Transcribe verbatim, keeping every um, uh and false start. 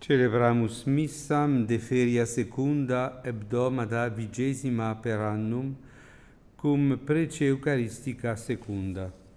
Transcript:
Celebramus missam de feria secunda hebdomada vigesima per annum, cum prece Eucharistica secunda.